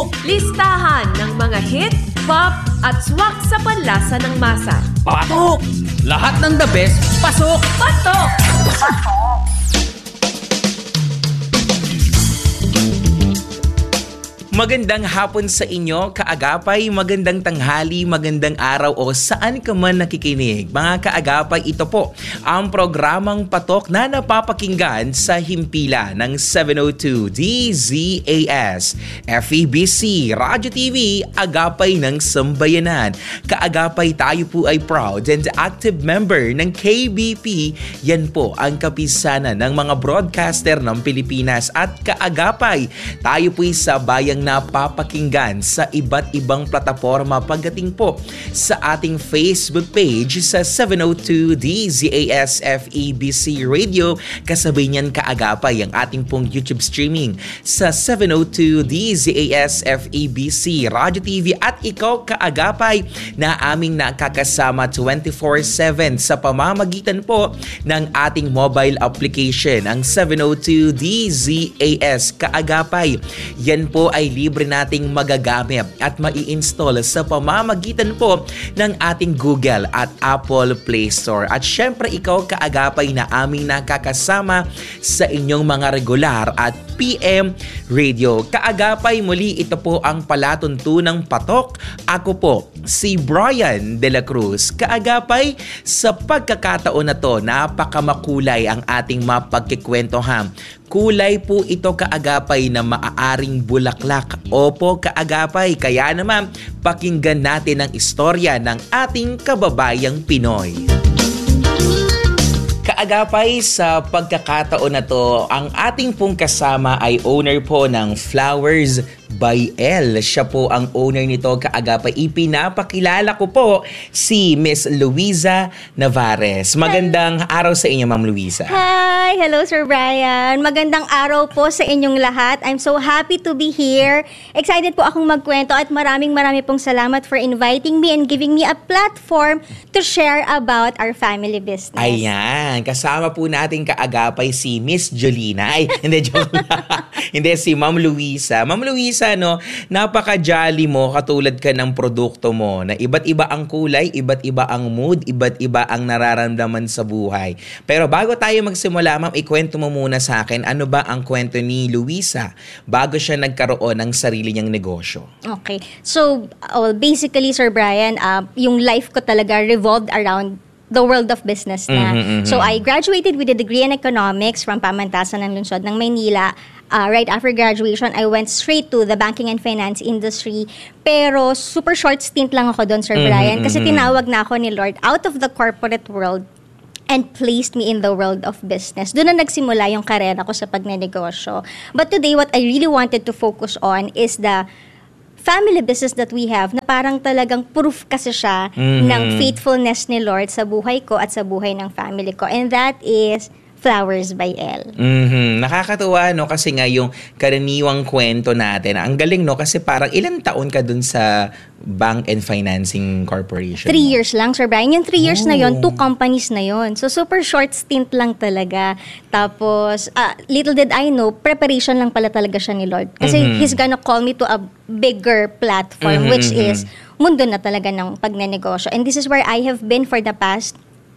Patok! Listahan ng mga hit, pop at swak sa panlasa ng masa. Patok! Lahat ng the best, pasok! Patok! Magandang hapon sa inyo, kaagapay, magandang tanghali, magandang araw o saan ka man nakikinig. Mga kaagapay, ito po ang programang Patok na napapakinggan sa himpilan ng 702 DZAS, FEBC, Radyo TV, Agapay ng Sambayanan. Kaagapay, tayo po ay proud and active member ng KBP. Yan po ang kapisanan ng mga broadcaster ng Pilipinas at kaagapay. Tayo po ay sa bayang napapakinggan sa iba't ibang plataforma pagdating po sa ating Facebook page sa 702 DZAS FEBC Radio. Kasabay niyan kaagapay ang ating pong YouTube streaming sa 702 DZAS FEBC Radio TV at ikaw kaagapay na aming nakakasama 24/7 sa pamamagitan po ng ating mobile application, ang 702 DZAS kaagapay. Yan po ay libre nating magagamit at mai-install sa pamamagitan po ng ating Google at Apple Play Store. At syempre ikaw kaagapay na aming nakakasama sa inyong mga regular at PM Radio. Kaagapay, muli ito po ang palatuntunang Patok. Ako po si Brian De La Cruz. Kaagapay, sa pagkakataon na to, napakamakulay ang ating mapagkikwentohan. Kulay po ito kaagapay na maaaring bulaklak. Opo kaagapay, kaya naman pakinggan natin ang istorya ng ating kababayang Pinoy. Kaagapay, sa pagkakataon na to, ang ating pong kasama ay owner po ng Flowers by L. Siya po ang owner nito, kaagapay. Ipinapakilala ko po si Miss Luisa Navarez. Magandang araw sa inyo, Ma'am Luisa. Hi! Hello, Sir Brian. Magandang araw po sa inyong lahat. I'm so happy to be here. Excited po akong magkwento at maraming pong salamat for inviting me and giving me a platform to share about our family business. Ayan. Kasama po natin kaagapay si Miss Jolina. Ay, hindi, joke lang. Hindi, si Ma'am Luisa. Ma'am Luisa, napaka-jolly mo, katulad ka ng produkto mo na iba't iba ang kulay, iba't iba ang mood, iba't iba ang nararamdaman sa buhay. Pero bago tayo magsimula, Ma'am, ikwento mo muna sa akin, ano ba ang kwento ni Luisa bago siya nagkaroon ng sarili niyang negosyo? Okay. So, basically, Sir Brian, yung life ko talaga revolved around the world of business na. So, I graduated with a degree in economics from Pamantasan ng Lungsod ng Maynila. Right after graduation, I went straight to the banking and finance industry. Pero super short stint lang ako doon, Sir Brian, kasi tinawag na ako ni Lord out of the corporate world and placed me in the world of business. Doon na nagsimula yung karera ko sa pagnenegosyo. But today, what I really wanted to focus on is the family business that we have, na parang talagang proof kasi siya ng faithfulness ni Lord sa buhay ko at sa buhay ng family ko. And that is Flowers by L. Nakakatuwa, no? Kasi nga yung karaniwang kwento natin, ang galing, no? Kasi parang ilang taon ka dun sa Bank and Financing Corporation? 3 years lang, Sir Brian. Yung 3 years na yon, 2 companies na yon. So, super short stint lang talaga. Tapos, little did I know, preparation lang pala talaga siya ni Lord. Kasi He's gonna call me to a bigger platform, which is mundo na talaga ng pagnenegosyo. And this is where I have been for the past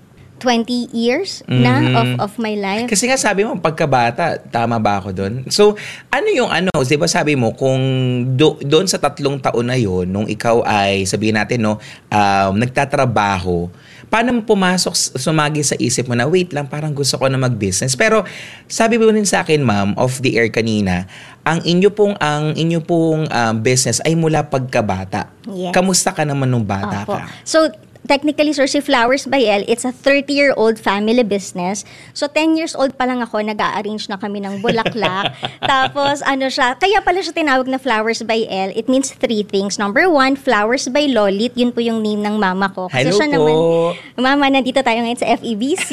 20 years na of my life. Kasi nga sabi mo, pagkabata, tama ba ako doon? So, ano yung di ba sabi mo, kung doon sa 3 taon na yon, nung ikaw ay, sabihin natin, no, nagtatrabaho, paano mo pumasok, sumagi sa isip mo na, wait lang, parang gusto ko na mag-business. Pero, sabi mo rin sa akin, ma'am, off the air kanina, ang inyo pong business ay mula pagkabata. Yes. Kamusta ka naman nung bata ka? So, technically, Sir, si Flowers by L, it's a 30-year-old family business. So, 10 years old pa lang ako, nag-a-arrange na kami ng bulaklak. Tapos, kaya pala siya tinawag na Flowers by L. It means 3 things. Number 1, Flowers by Lolit. Yun po yung name ng mama ko. Kasi hello siya po. Mama, nandito tayo ngayon sa FEBC.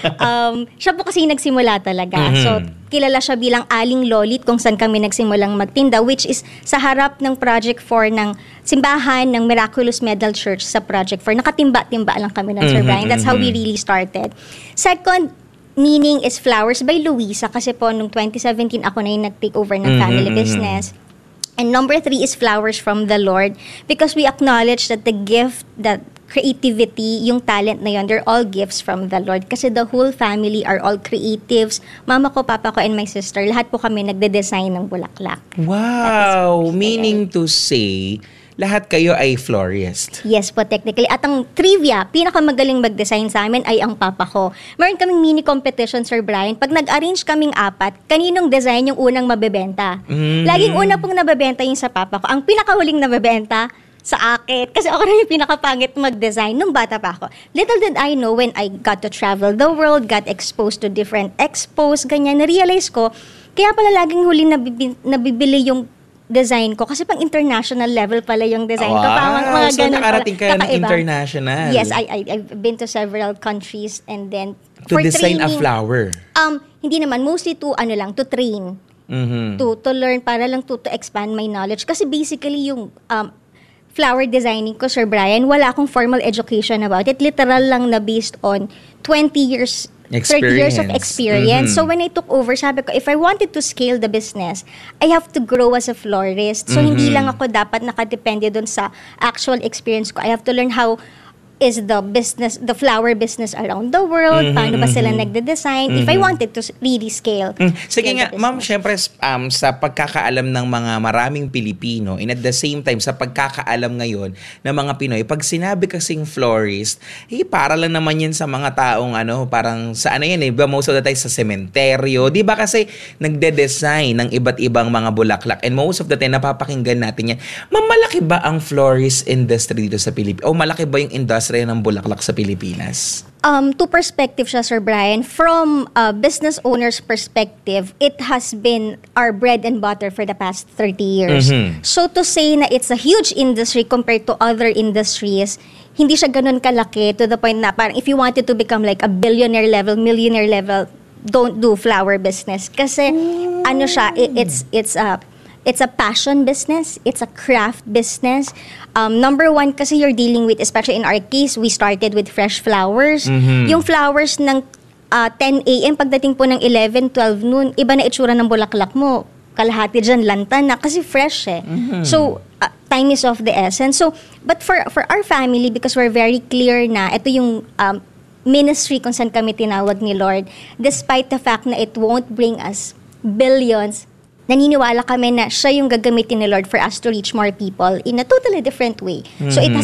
Siya po kasi nagsimula talaga. So, kilala siya bilang Aling Lolit kung saan kami nagsimulang magtinda, which is sa harap ng Project 4 ng simbahan ng Miraculous Medal Church sa Project 4. Nakatimba-timba lang kami ng Sir Brian. That's how we really started. Second meaning is Flowers by Luisa kasi po nung 2017 ako na yung nag-take over ng family business. And number 3 is flowers from the Lord, because we acknowledge that the gift, that creativity, yung talent na yun, they're all gifts from the Lord. Kasi the whole family are all creatives. Mama ko, papa ko, and my sister, lahat po kami nagde-design ng bulaklak. Wow! Meaning to say, lahat kayo ay florist. Yes po, technically. At ang trivia, pinakamagaling mag-design sa amin ay ang papa ko. Meron kaming mini competition, Sir Brian. Pag nag-arrange kaming 4, kaninong design yung unang mabebenta? Laging una pong nabebenta yung sa papa ko. Ang pinakahuling nabebenta, sa akin. Kasi ako na yung pinakapangit mag-design nung bata pa ako. Little did I know, when I got to travel the world, got exposed to different expos, ganyan, na-realize ko, kaya pala laging huli nabibili yung design ko. Kasi pang international level pala yung design ko. Parang mga so ganun nakarating pala. kayo ng international. Yes, I've been to several countries, and then To design a flower. Hindi naman, mostly to train. To learn, para lang to expand my knowledge. Kasi basically yung flower designing ko, Sir Brian, wala akong formal education about it. Literal lang na based on 20 years 30 years of experience. So when I took over, sabi ko, if I wanted to scale the business, I have to grow as a florist. So hindi lang ako dapat nakadepende dun sa actual experience ko. I have to learn how is the flower business around the world, paano ba sila nagde-design, if I wanted to really scale. Sige nga, ma'am, syempre sa pagkakaalam ng mga maraming Pilipino, and at the same time, sa pagkakaalam ngayon ng mga Pinoy, pag sinabi kasing florist, para lang naman yan sa mga taong parang sa yan most of the time sa sementeryo, di ba kasi nagde-design ng iba't ibang mga bulaklak, and most of the time napapakinggan natin yan. Ma'am, malaki ba ang florist industry dito sa Pilipinas? O malaki ba yung industry ng bulaklak sa Pilipinas? Two perspective siya, Sir Brian. From a business owner's perspective, it has been our bread and butter for the past 30 years. So to say na it's a huge industry compared to other industries, hindi siya ganun kalaki to the point na parang if you wanted to become like a billionaire level, millionaire level, don't do flower business. Kasi it's a passion business. It's a craft business. Number 1, kasi you're dealing with, especially in our case, we started with fresh flowers. Yung flowers ng 10 a.m., pagdating po ng 11, 12 noon, iba na itsura ng bulaklak mo. Kalahati dyan, lantan na, kasi fresh eh. So, time is of the essence. So, but for our family, because we're very clear na, ito yung ministry kung saan kami tinawag ni Lord, despite the fact na it won't bring us billions, naniniwala kami na siya yung gagamitin ni Lord for us to reach more people in a totally different way. So it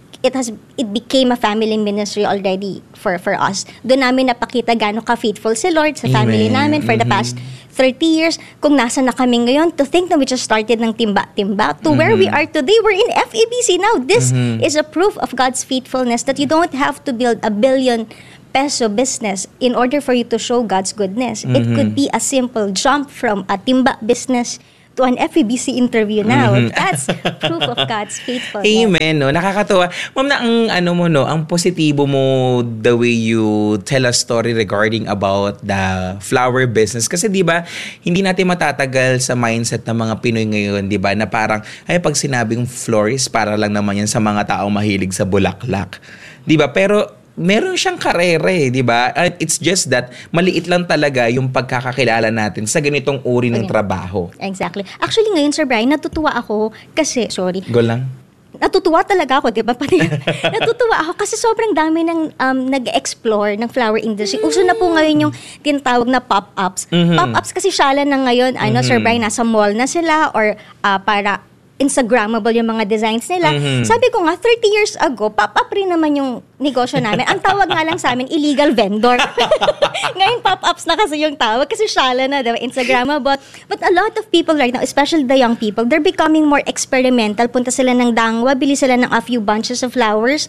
became a family ministry already for us. Doon namin napakita gaano ka-faithful si Lord sa family namin for the past 30 years. Kung nasa na kami ngayon, to think na we just started ng timba-timba to where we are today, we're in FEBC now. This is a proof of God's faithfulness that you don't have to build a billion peso business in order for you to show God's goodness. It could be a simple jump from a timba business to an FEBC interview now. That's proof of God's faithfulness. Amen, no? Nakakatuwa. Ma'am, na ang positibo mo, the way you tell a story regarding about the flower business. Kasi di ba, hindi natin matatagal sa mindset ng mga Pinoy ngayon, di ba, na parang, pag sinabing florist, para lang naman yan sa mga taong mahilig sa bulaklak. Di ba? Pero meron siyang karere, di ba? It's just that maliit lang talaga yung pagkakakilala natin sa ganitong uri ng trabaho. Exactly. Actually, ngayon, Sir Brian, natutuwa ako kasi, Go lang. Natutuwa talaga ako, di ba? Natutuwa ako kasi sobrang dami ng nag-explore ng flower industry. Uso na po ngayon yung tinatawag na pop-ups. Pop-ups kasi shala na ngayon, Sir Brian, nasa mall na sila or para Instagrammable yung mga designs nila. Sabi ko nga, 30 years ago, pop-up rin naman yung negosyo namin. Ang tawag nga lang sa amin, illegal vendor. Ngayon, pop-ups na kasi yung tawag kasi shala na, diba? Instagrammable. But a lot of people right now, especially the young people, they're becoming more experimental. Punta sila ng dangwa, bili sila ng a few bunches of flowers,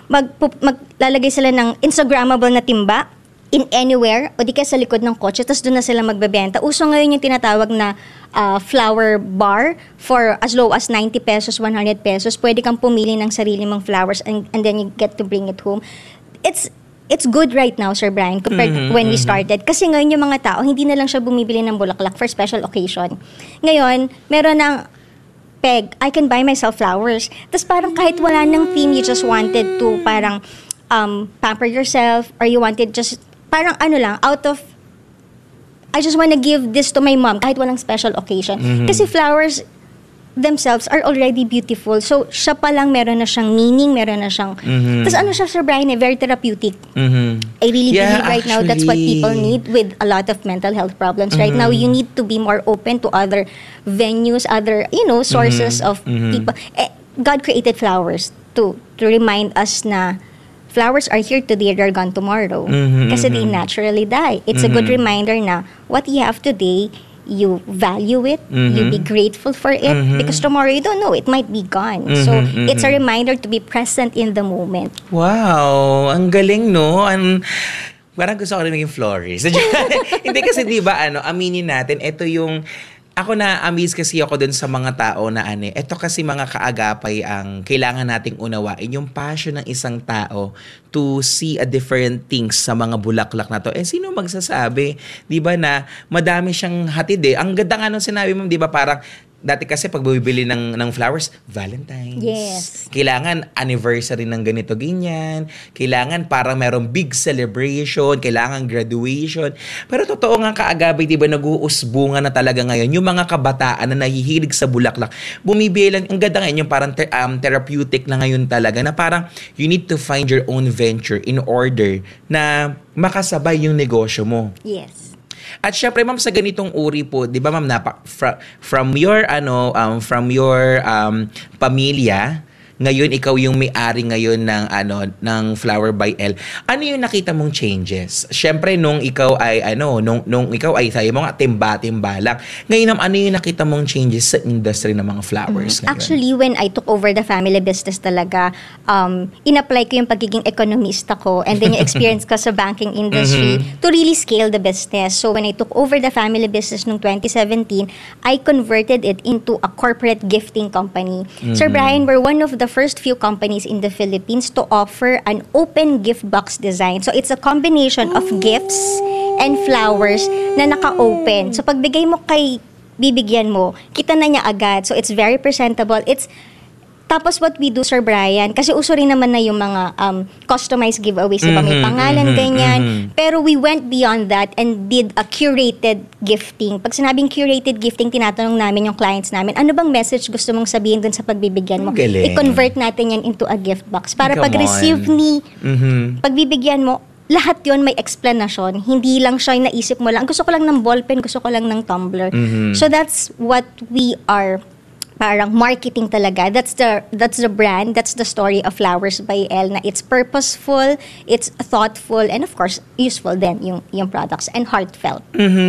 maglalagay sila ng Instagrammable na timba in anywhere, o di kaya sa likod ng kotse, tapos doon na sila magbebenta. Uso ngayon yung tinatawag na flower bar for as low as 90 pesos, 100 pesos. Pwede kang pumili ng sarili mong flowers and then you get to bring it home. It's good right now, Sir Brian, compared to when we started. Kasi ngayon yung mga tao, hindi na lang siya bumibili ng bulaklak for special occasion. Ngayon, meron ng peg, I can buy myself flowers. Tapos parang kahit wala ng theme, you just wanted to parang pamper yourself or you wanted just parang out of I just want to give this to my mom kahit walang special occasion. Kasi flowers themselves are already beautiful. So, siya pa lang meron na siyang meaning, meron na siyang... Tapos ano siya, Sir Brian, very therapeutic. I really believe right now that's what people need with a lot of mental health problems. Right now, you need to be more open to other venues, other, sources of people. God created flowers to remind us na flowers are here today, they're gone tomorrow. Kasi they naturally die. It's a good reminder na what you have today, you value it, you be grateful for it, because tomorrow you don't know, it might be gone. So, it's a reminder to be present in the moment. Wow, ang galing, no? Parang gusto ko rin maging florist. Hindi kasi, di ba, aminin natin, ito yung... Ako na-amaze kasi ako dun sa mga tao na ito kasi mga kaagapay ang kailangan nating unawain, yung passion ng isang tao to see a different things sa mga bulaklak na to. Sino magsasabi, di ba, na madami siyang hatid Ang ganda nga nung sinabi mo, di ba, parang dati kasi pag bumibili ng flowers, Valentine's. Yes. Kailangan anniversary ng ganito, ganyan. Kailangan parang merong big celebration. Kailangan graduation. Pero totoo nga kaagabay, di ba, nag-uusbunga na talaga ngayon. Yung mga kabataan na nahihilig sa bulaklak, bumibili lang. Ang ganda ngayon, yung parang therapeutic na ngayon talaga, na parang you need to find your own venture in order na makasabay yung negosyo mo. Yes. At syempre ma'am, sa ganitong uri po, 'di ba ma'am, from your pamilya, ngayon ikaw yung may-ari ngayon ng Flower by Elle. Ano yung nakita mong changes? Syempre nung ikaw ay nung ikaw ay sabi mo nga timba-timba lang. Ngayon ano yung nakita mong changes sa industry ng mga flowers ngayon? Actually, when I took over the family business talaga, in-apply ko yung pagiging economista ko and then yung experience ko sa banking industry to really scale the business. So when I took over the family business noong 2017, I converted it into a corporate gifting company. Sir Brian, we're one of the first few companies in the Philippines to offer an open gift box design. So it's a combination of gifts and flowers na naka-open. So pagbigay mo kay bibigyan mo, kita na niya agad. So it's very presentable. Tapos what we do, Sir Brian, kasi uso rin naman na yung mga customized giveaways, diba? May pangalan, ganyan. Pero we went beyond that and did a curated gifting. Pag sinabing curated gifting, tinatanong namin yung clients namin, ano bang message gusto mong sabihin dun sa pagbibigyan mo? I-convert natin yan into a gift box. Para pag-receive ni, pagbibigyan mo, lahat yon may explanation. Hindi lang siya naisip mo lang, gusto ko lang ng ballpen, gusto ko lang ng tumbler. So that's what we are parang marketing talaga. That's the brand, that's the story of Flowers by Elle, na it's purposeful, it's thoughtful, and of course, useful din yung products, and heartfelt.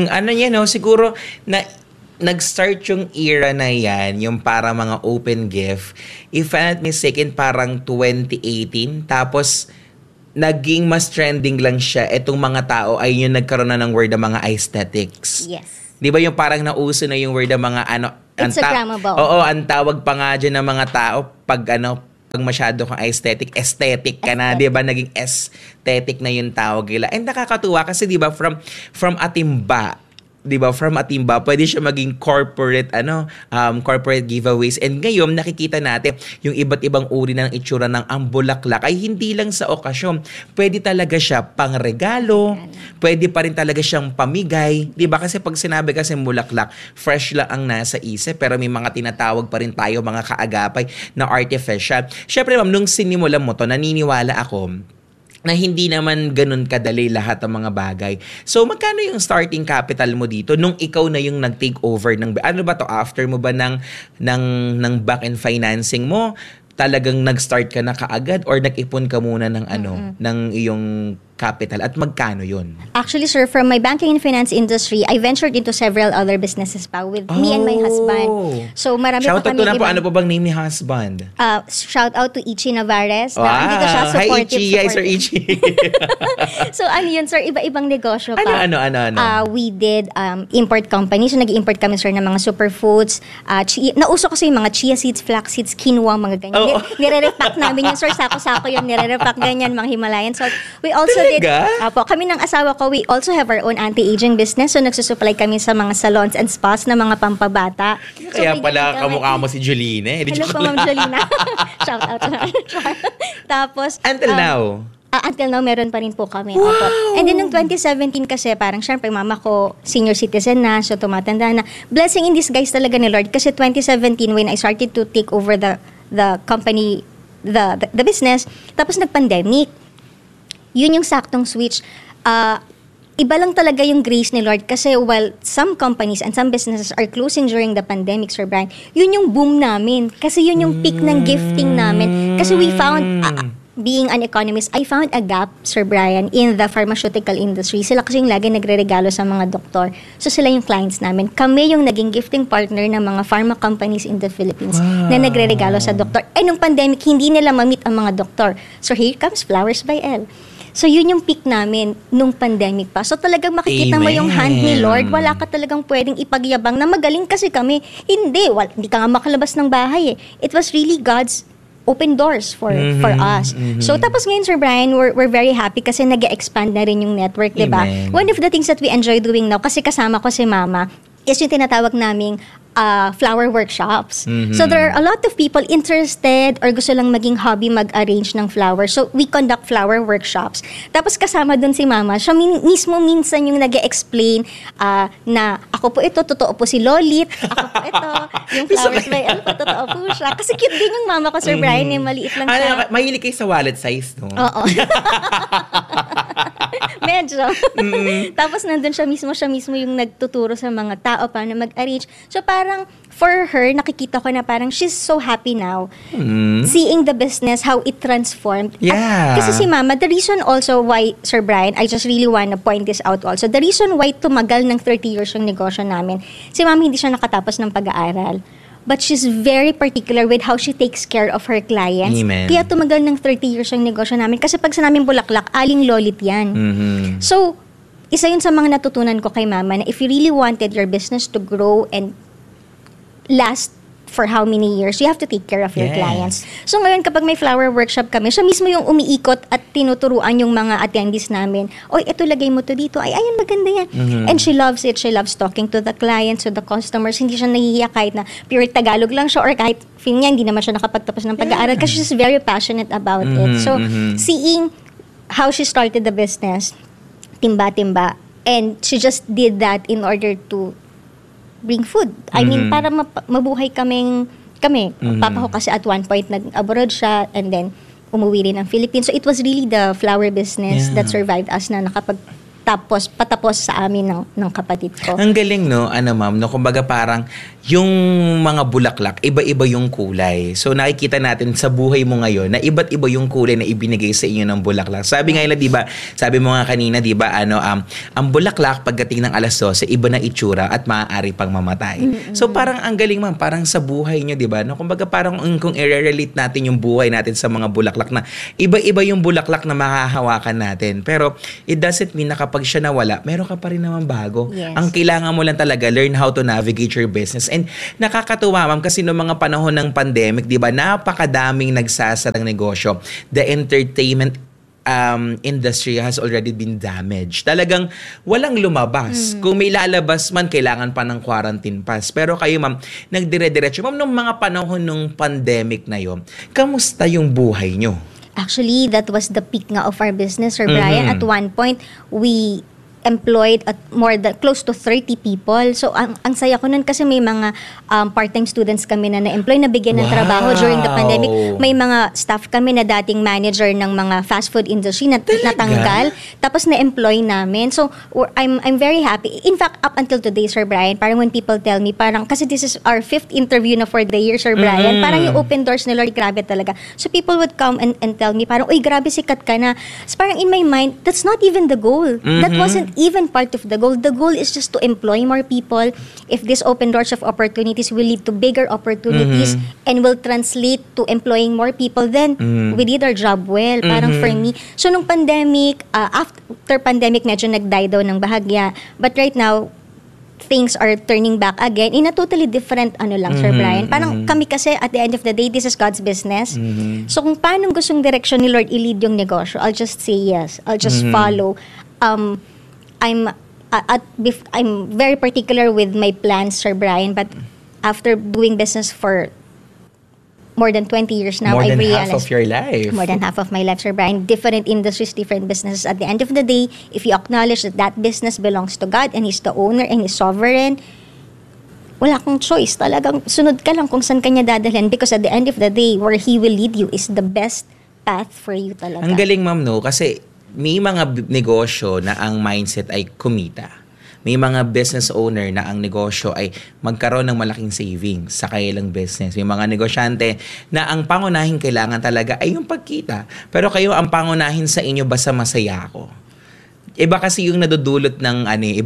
Siguro na nag-start yung era na yan, yung para mga open gift. If I'm not mistaken, parang 2018. Tapos, naging mas trending lang siya. Etong mga tao ay yung nagkaroon na ng word ng mga aesthetics. Yes. Di ba yung parang nauso na yung word ng mga Instagrammable. Oo, ang tawag pa nga dyan ng mga tao pag masyado kang aesthetic ka na, 'di ba? Naging aesthetic na yung tawag nila. And nakakatuwa kasi 'di ba from Atimba, 'di ba? From Atimba, pwede siya maging corporate corporate giveaways. And ngayon nakikita natin yung iba't ibang uri ng itsura ng ang bulaklak ay hindi lang sa okasyon. Pwede talaga siya pangregalo, pwede pa rin talaga siyang pamigay, 'di ba? Kasi pag sinabi kasi bulaklak, fresh lang ang nasa isip, pero may mga tinatawag pa rin tayo mga kaagapay na artificial. Syempre ma'am, nung sinimulan mo to, naniniwala ako na hindi naman ganun kadali lahat ng mga bagay. So, magkano yung starting capital mo dito nung ikaw na yung nag-take over ng... Ano ba to? After mo ba ng back-end financing mo? Talagang nag-start ka na kaagad or nag-ipon ka muna ng ng iyong capital, at magkano yun? Actually, sir, from my banking and finance industry, I ventured into several other businesses pa with me and my husband. So, marami shout pa kami. Shout out po, ano po bang name ni husband? Shout out to Ichi Navarez. Wow. Nandito siya, supportive. Hi, Ichi. Hi, Sir Ichi. So, yun, sir? Iba-ibang negosyo pa. Ano? We did import company. So, nag-import kami, sir, ng mga superfoods. Nauso kasi yung mga chia seeds, flax seeds, quinoa, mga ganyan. Nire-repack namin yun, sir. Sako-sako yung nire-repack ganyan, mga Himalayan salt. We also kami ng asawa ko, we also have our own anti-aging business. So, nagsusupply kami sa mga salons and spas na mga pampabata. Kaya pala kamukha mo si Jolina. Hello po, Ma'am Jolina. Shout out. Tapos, until now? Until now, meron pa rin po kami. Opo. And then, noong 2017 kasi, parang syempre, mama ko, senior citizen na, so tumatanda na. Blessing in disguise talaga ni Lord. Kasi 2017, when I started to take over the company, the business, tapos nag-pandemic. Yun yung saktong switch. Iba lang talaga yung grace ni Lord kasi while some companies and some businesses are closing during the pandemic, Sir Brian, yun yung boom namin. Kasi yun yung peak ng gifting namin. Kasi we found, being an economist, I found a gap, Sir Brian, in the pharmaceutical industry. Sila kasi yung lagi nagre-regalo sa mga doktor. So sila yung clients namin. Kami yung naging gifting partner ng mga pharma companies in the Philippines na nagre-regalo sa doktor. Eh nung pandemic, hindi nila ma-meet ang mga doktor. So here comes Flowers by Elle. So, yun yung peak namin nung pandemic pa. So, talagang makikita mo yung hand ni Lord. Wala ka talagang pwedeng ipagyabang na magaling kasi kami. Hindi ka nga makalabas ng bahay eh. It was really God's open doors for us. So, tapos ngayon, Sir Brian, we're very happy kasi nag-expand na rin yung network, di ba? One of the things that we enjoy doing now, kasi kasama ko si Mama, is yung tinatawag naming flower workshops. So there are a lot of people interested or gusto lang maging hobby mag-arrange ng flowers. So we conduct flower workshops. Tapos kasama dun si Mama, siya mismo minsan yung nag-explain na ako po ito, totoo po si Lolit, ako po ito, yung Flowers by Elle po, totoo po siya. Kasi cute din yung mama ko, Sir Brian, maliit lang siya. Mahilig kayo sa wallet size, no? Oo. Medyo. Tapos nandun siya mismo yung nagtuturo sa mga tao paano mag-arrange. So parang for her, nakikita ko na parang she's so happy now seeing the business, how it transformed. Yeah. At, kasi si Mama, the reason also why, Sir Brian, I just really wanna point this out also, the reason why tumagal ng 30 years yung negosyo namin, si Mama hindi siya nakatapos ng pag-aaral. But she's very particular with how she takes care of her clients. Amen. Kaya tumagal ng 30 years yung negosyo namin. Kasi pag sa namin Bulaklak, aling Lolit yan. So, isa yun sa mga natutunan ko kay Mama na if you really wanted your business to grow and last for how many years, you have to take care of your clients. So ngayon, kapag may flower workshop kami, siya mismo yung umiikot at tinuturuan yung mga attendees namin. Oy, ito lagay mo to dito. Ay, ayun, maganda yan. And she loves it. She loves talking to the clients, to the customers. Hindi siya nahihiya kahit na pure Tagalog lang siya or kahit feeling niya, hindi naman siya nakapagtapos ng pag-aaral kasi she's very passionate about it. So, seeing how she started the business, timba-timba, and she just did that in order to bring food. I mean, para mabuhay kami. Papa ko kasi at one point nag-abroad siya and then umuwi rin ng Philippines. So it was really the flower business that survived us na patapos sa amin ng kapatid ko. Ang galing, no? Ma'am, no? Kumbaga parang yung mga bulaklak, iba-iba yung kulay. So nakikita natin sa buhay mo ngayon na iba't iba yung kulay na ibinigay sa inyo ng bulaklak. Sabi nga nila, di ba? Sabi mo nga kanina, di ba? Ang bulaklak pagdating ng alas 12, iba na itsura at maaari pang mamatay. So parang ang galing, ma'am, parang sa buhay nyo, di ba? No? Kumbaga parang kung i-relate natin yung buhay natin sa mga bulaklak na iba-iba yung bulaklak na makahawakan natin. Pero it doesn't mean na kapag siya nawala, meron ka pa rin naman bago. Yes. Ang kailangan mo lang talaga, learn how to navigate your business. And nakakatuwa, ma'am, kasi noong mga panahon ng pandemic, di ba, napakadaming nagsasarang negosyo. The entertainment industry has already been damaged. Talagang walang lumabas. Kung may lalabas man, kailangan pa ng quarantine pass. Pero kayo, ma'am, nagdire-diretso. Ma'am, noong mga panahon ng pandemic na yon, kamusta yung buhay nyo? Actually, that was the peak nga of our business, Sir Brian. At one point, we employed at close to 30 people. So, ang saya ko nun kasi may mga part-time students kami na na-employ, na bigyan ng trabaho during the pandemic. May mga staff kami na dating manager ng mga fast food industry na natanggal, tapos na-employ namin. So, I'm very happy. In fact, up until today, Sir Brian, parang when people tell me, parang, kasi this is our 5th interview na for the year, Sir Brian, parang yung open doors ni Lord, grabe talaga. So, people would come and tell me, parang, uy, grabe, sikat ka na. So, parang in my mind, that's not even the goal. That wasn't even part of the goal. The goal is just to employ more people. If these open doors of opportunities will lead to bigger opportunities and will translate to employing more people, then we did our job well. Parang for me. So, nung pandemic, after pandemic, medyo nag-die down ng bahagya. But right now, things are turning back again in a totally different Sir Brian. Parang kami kasi, at the end of the day, this is God's business. So, kung paano gustong direction ni Lord i-lead yung negosyo, I'll just say yes. I'll just follow. I'm very particular with my plans, Sir Brian, but after doing business for more than 20 years now, More I than realized half of your life. more than half of my life, Sir Brian. Different industries, different businesses. At the end of the day, if you acknowledge that that business belongs to God and He's the owner and He's sovereign, wala kang choice. Talagang sunod ka lang kung saan kanya dadalhin, because at the end of the day, where He will lead you is the best path for you talaga. Ang galing, ma'am, no? Kasi may mga negosyo na ang mindset ay kumita. May mga business owner na ang negosyo ay magkaroon ng malaking savings sa kanilang business. May mga negosyante na ang pangunahing kailangan talaga ay yung pagkita. Pero kayo, ang pangunahin sa inyo, basta masaya ako. Iba kasi yung nadudulot ng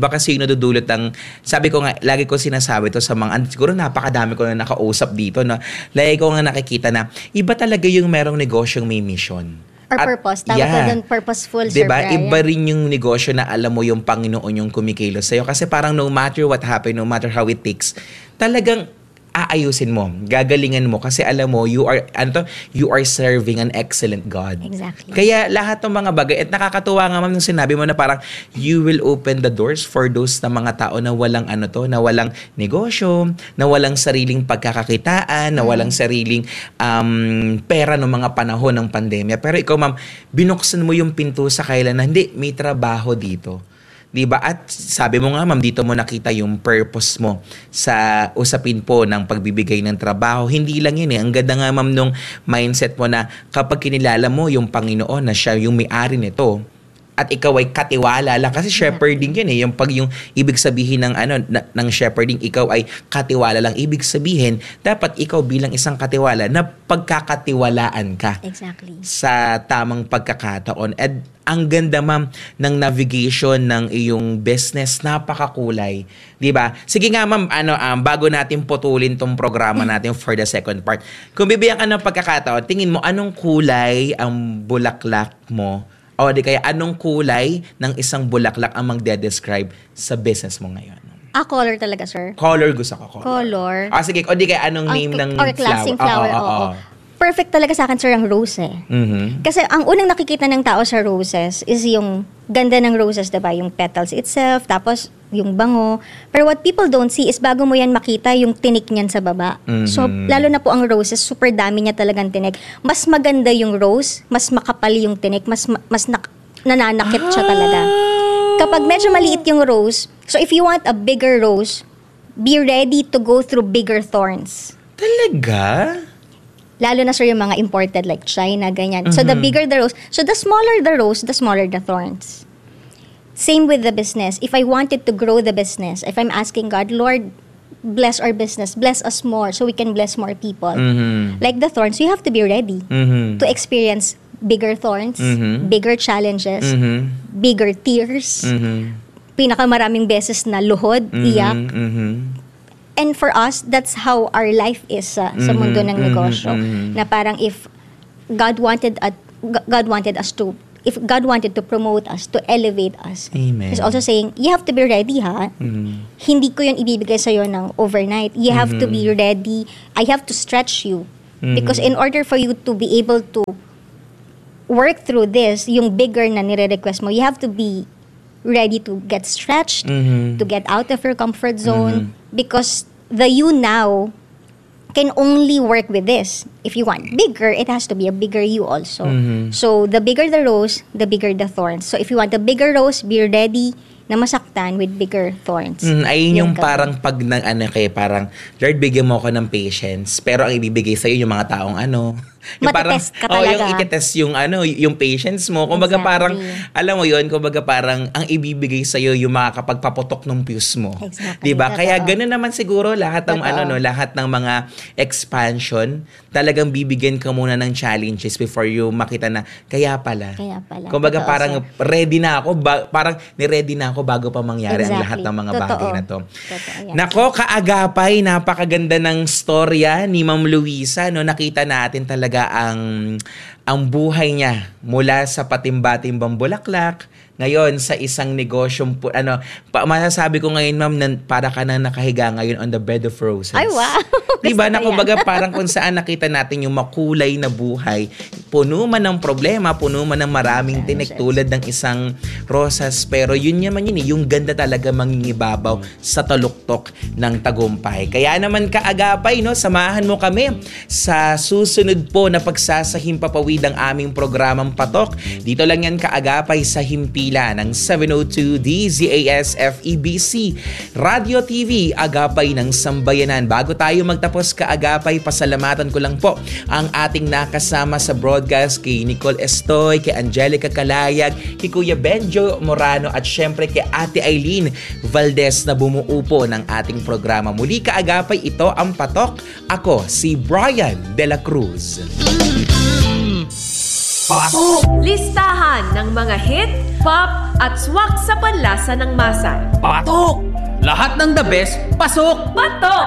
sabi ko nga, lagi ko sinasabi to sa mga, siguro napakadami ko na nakausap dito, no? Lagi ko nga nakikita na iba talaga yung merong negosyong may mission. Or purpose. Tawag ko doon purposeful, Sir Diba? Brian. Iba rin yung negosyo na alam mo yung Panginoon yung kumikilos sa'yo. Kasi parang no matter what happen, no matter how it takes, talagang aayusin mo, gagalingan mo kasi alam mo you are serving an excellent God. Exactly. Kaya lahat ng mga bagay, at nakakatuwa nga ma'am nung sinabi mo na parang you will open the doors for those na mga tao na walang na walang negosyo, na walang sariling pagkakakitaan, na walang sariling pera ng mga panahon ng pandemya. Pero ikaw ma'am, binuksan mo yung pinto sa kailan na hindi, may trabaho dito. Diba? At sabi mo nga ma'am, dito mo nakita yung purpose mo sa usapin po ng pagbibigay ng trabaho. Hindi lang yun eh. Ang ganda nga ma'am nung mindset mo na kapag kinilala mo yung Panginoon na siya yung may-ari nito, at ikaw ay katiwala lang kasi shepherding yun eh, yung ibig sabihin ng ng shepherding, ikaw ay katiwala lang, ibig sabihin dapat ikaw bilang isang katiwala na pagkakatiwalaan ka. Exactly. Sa tamang pagkakataon. At ang ganda ma'am ng navigation ng iyong business, napakakulay, 'di ba? Sige nga ma'am, bago natin putulin tong programa natin for the second part, kung bibigyan ka ng pagkakataon, tingin mo anong kulay ang bulaklak mo? O di kaya anong kulay ng isang bulaklak ang magde-describe sa business mo ngayon? Color talaga, sir. Color, gusto ko. Color. Sige. O di kaya anong name ng or classing flower. Oo. Perfect talaga sa akin, sir, ang rose eh. Mm-hmm. Kasi ang unang nakikita ng tao sa roses is yung ganda ng roses, diba? Yung petals itself, tapos yung bango. Pero what people don't see is bago mo yan makita yung tinik niyan sa baba. Mm-hmm. So, lalo na po ang roses, super dami niya talagang tinik. Mas maganda yung rose, mas makapal yung tinik, mas nananakit siya talaga. Kapag medyo maliit yung rose, so if you want a bigger rose, be ready to go through bigger thorns. Talaga? Lalo na, sir, yung mga imported like China, ganyan. So, the bigger the rose, so the smaller the rose, the smaller the thorns. Same with the business. If I wanted to grow the business, if I'm asking God, Lord, bless our business, bless us more so we can bless more people. Mm-hmm. Like the thorns, you have to be ready to experience bigger thorns, bigger challenges, bigger tears, pinakamaraming beses na luhod, iyak. And for us, that's how our life is sa mundo ng negosyo. Na parang if God wanted us to, if God wanted to promote us, to elevate us, Amen. He's also saying, you have to be ready, ha? Hindi ko yun ibibigay sa'yo ng overnight. You have to be ready. I have to stretch you. Because in order for you to be able to work through this, yung bigger na nire-request mo, you have to be ready to get stretched, to get out of your comfort zone, because the you now can only work with this. If you want bigger, it has to be a bigger you also. So, the bigger the rose, the bigger the thorns. So, if you want a bigger rose, be ready na masaktan with bigger thorns. Ayun yung parang pag parang, Lord, bigyan mo ako ng patience, pero ang ibibigay sa'yo yung mga taong yung Matetest ka talaga. yung itetest yung patience mo. Kumbaga parang, alam mo yun, kumbaga parang ang ibibigay sa'yo yung makakapagpaputok ng fuse mo. Exactly. Diba? Totoo. Kaya ganoon naman siguro lahat ng lahat ng mga expansion, talagang bibigyan ka muna ng challenges before you makita na kaya pala. Kumbaga Totoo, parang ready na ako, parang ni-ready na ako bago pa mangyari ang lahat ng mga bagay na to. Totoo, Nako, kaagapay, napakaganda ng storya ni Ma'am Luisa, no? Nakita natin talaga ang buhay niya mula sa patimba-timbang bulaklak ngayon sa isang negosyong masasabi ko ngayon, ma'am, para ka na nakahiga ngayon on the bed of roses. Ay, wow. Diba? Na Gusto ko yan. kumbaga parang kung saan nakita natin yung makulay na buhay, puno man ng problema, puno man ng maraming tinik tulad ng isang rosas, pero yun naman yun, yung ganda talaga mangingibabaw sa taluktok ng tagumpay. Kaya naman kaagapay, no, samahan mo kami sa susunod po na pagsasahimpapawid ng aming programang Patok. Dito lang yan kaagapay sa himpilan ng 702 DZAS FEBC Radio TV, agapay ng sambayanan. Bago tayo magtapos kaagapay, pasalamatan ko lang po ang ating nakasama sa broadcast kay Nicole Estoy, kay Angelica Calayag, kay Kuya Benjo Morano at syempre kay Ate Eileen Valdez na bumuo po ng ating programa. Muli kaagapay, ito ang Patok. Ako si Brian De La Cruz. Patok! Listahan ng mga hit, pop at swak sa panlasa ng masa. Patok! Lahat ng the best, pasok! Patok!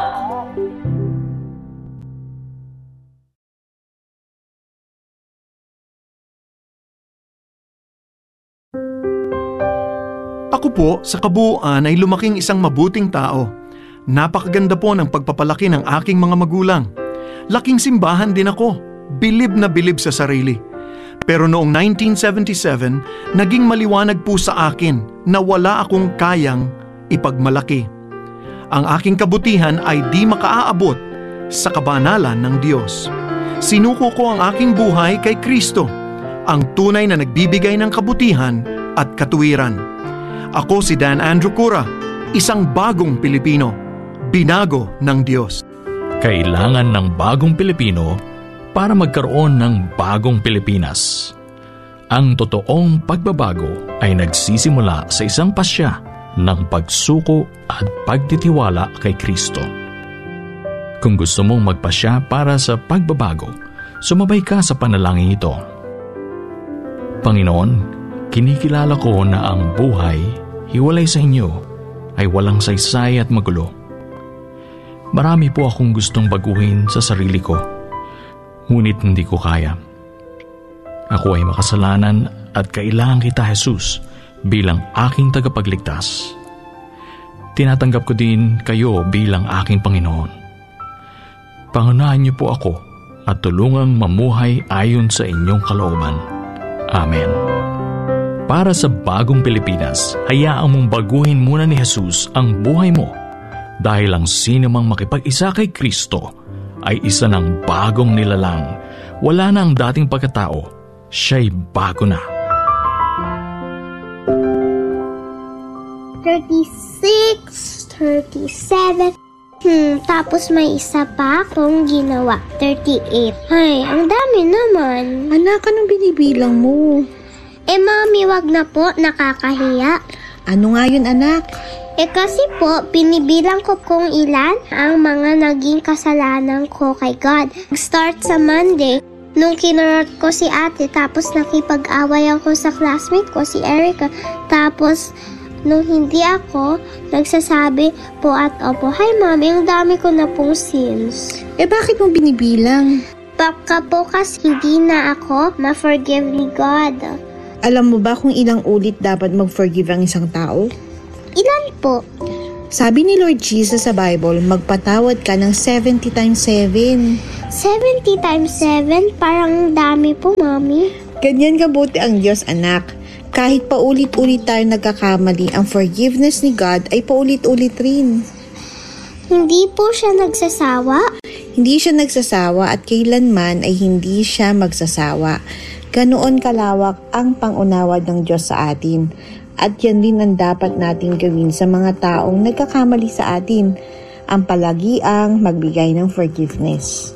Ako po, sa kabuuan ay lumaking isang mabuting tao. Napakaganda po ng pagpapalaki ng aking mga magulang. Laking simbahan din ako. Bilib na bilib sa sarili. Pero noong 1977, naging maliwanag po sa akin na wala akong kayang ipagmalaki. Ang aking kabutihan ay di makaaabot sa kabanalan ng Diyos. Sinuko ko ang aking buhay kay Kristo, ang tunay na nagbibigay ng kabutihan at katuwiran. Ako si Dan Andrew Cura, isang bagong Pilipino, binago ng Diyos. Kailangan ng bagong Pilipino para magkaroon ng bagong Pilipinas. Ang totoong pagbabago ay nagsisimula sa isang pasya ng pagsuko at pagtitiwala kay Kristo. Kung gusto mong magpasya para sa pagbabago, sumabay ka sa panalangin ito. Panginoon, kinikilala ko na ang buhay, hiwalay sa inyo, ay walang saysay at magulo. Marami po akong gustong baguhin sa sarili ko, ngunit hindi ko kaya. Ako ay makasalanan at kailangan kita, Jesus, bilang aking tagapagligtas. Tinatanggap ko din kayo bilang aking Panginoon. Pangunahan niyo po ako at tulungang mamuhay ayon sa inyong kalooban. Amen. Para sa bagong Pilipinas, hayaan mong baguhin muna ni Jesus ang buhay mo dahil ang sino mang makipag-isa kay Kristo ay isa ng bagong nilalang. Wala na ang dating pagkatao, siya'y bago na. 36, 37. Tapos may isa pa akong ginawa. 38. Ay, ang dami naman. Anak, anong binibilang mo? Mami, wag na po. Nakakahiya. Ano nga yun, anak? Kasi po, binibilang ko kung ilan ang mga naging kasalanan ko kay God. Start sa Monday, nung kinurot ko si ate, tapos nakipag-away ako sa classmate ko, si Erica. Tapos, nung hindi ako, nagsasabi po at opo, "Hi mami, ang dami ko na pong sins." Bakit mo binibilang? Baka po kasi hindi na ako ma-forgive ni God. Alam mo ba kung ilang ulit dapat mag-forgive ang isang tao? Ilan po? Sabi ni Lord Jesus sa Bible, magpatawad ka ng 70 times 7. 70 times 7? Parang dami po, mami. Ganyan kabuti ang Diyos, anak. Kahit paulit-ulit tayo nagkakamali, ang forgiveness ni God ay paulit-ulit rin. Hindi po siya nagsasawa? Hindi siya nagsasawa at kailanman ay hindi siya magsasawa. Ganoon kalawak ang pangunawad ng Diyos sa atin. At yan din ang dapat natin gawin sa mga taong nagkakamali sa atin, ang palagiang magbigay ng forgiveness.